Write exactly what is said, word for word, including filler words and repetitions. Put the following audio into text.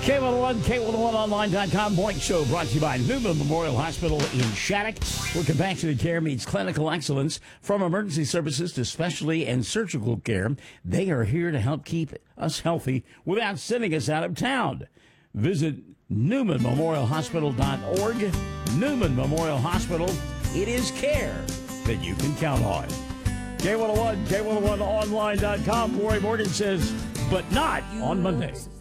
K one oh one, K one oh one online dot com morning show brought to you by Newman Memorial Hospital in Shattuck, where compassionate care meets clinical excellence. From emergency services to specialty and surgical care, they are here to help keep us healthy without sending us out of town. Visit Newman Memorial Hospital dot org. Newman Memorial Hospital, it is care that you can count on. K one oh one, K one oh one online dot com. Roy Morgan says, but not on Monday.